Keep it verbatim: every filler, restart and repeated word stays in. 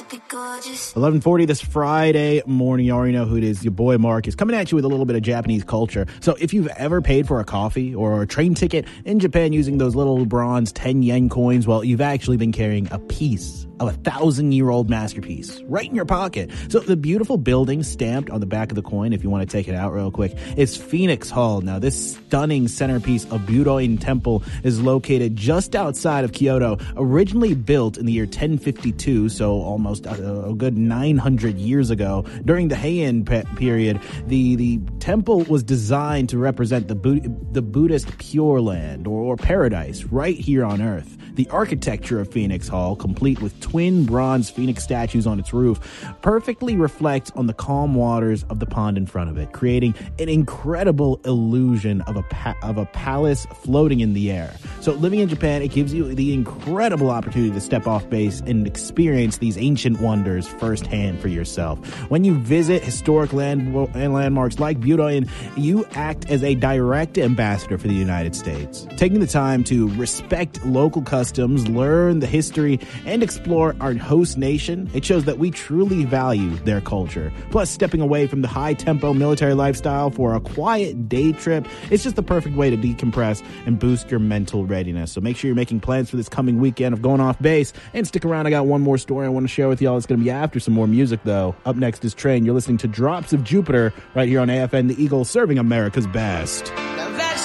eleven forty this Friday morning. You already know who it is. Your boy Mark is coming at you with a little bit of Japanese culture. So if you've ever paid for a coffee or a train ticket in Japan using those little bronze ten yen coins, well, you've actually been carrying a piece of a thousand-year-old masterpiece right in your pocket. So the beautiful building stamped on the back of the coin, if you want to take it out real quick, is Phoenix Hall. Now, this stunning centerpiece of Budoin Temple is located just outside of Kyoto, originally built in the year ten fifty-two, so almost a, a good nine hundred years ago. During the Heian pe- period, the, the temple was designed to represent the, Bu- the Buddhist Pure Land, or, or paradise, right here on Earth. The architecture of Phoenix Hall, complete with twin bronze phoenix statues on its roof, perfectly reflects on the calm waters of the pond in front of it, creating an incredible illusion of a pa- of a palace floating in the air. So living in Japan, it gives you the incredible opportunity to step off base and experience these ancient wonders firsthand for yourself. When you visit historic land- landmarks like Budoin, you act as a direct ambassador for the United States. Taking the time to respect local customs, learn the history, and explore our host nation, it shows that we truly value their culture. Plus, stepping away from the high-tempo military lifestyle for a quiet day trip, it's just the perfect way to decompress and boost your mental readiness. So make sure you're making plans for this coming weekend of going off base, and stick around. I got one more story I want to share with y'all. It's going to be after some more music, though. Up next is Train. You're listening to Drops of Jupiter right here on A F N The Eagle, serving America's best. Now